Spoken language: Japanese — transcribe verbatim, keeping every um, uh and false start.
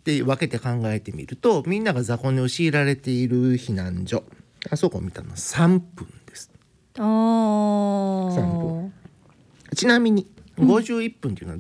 って分けて考えてみると、みんなが雑魚寝を強いられている避難所、あそこを見たのはさんぷんです。 あーさんぷん。ちなみにごじゅういっぷんっていうのは